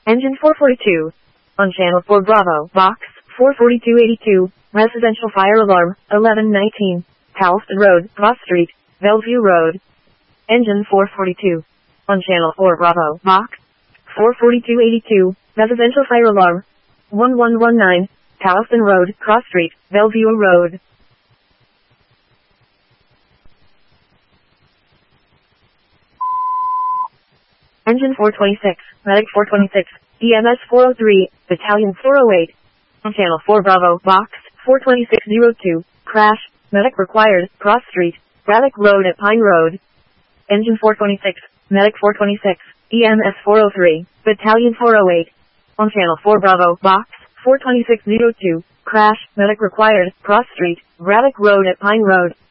Engine 442. On channel 4 Bravo, box 44282, residential fire alarm, 1119, Halsted Road, Cross Street, Bellevue Road. Engine 442. On channel 4 Bravo, box 44282, residential fire alarm, 1119, Halsted Road, Cross Street, Bellevue Road. Engine 426, Medic 426, EMS 403, Battalion 408. On channel 4 Bravo, box 42602, crash, medic required, Cross Street, Braddock Road at Pine Road. Engine 426, Medic 426, EMS 403, Battalion 408. On channel 4 Bravo, box 42602, crash, medic required, Cross Street, Braddock Road at Pine Road.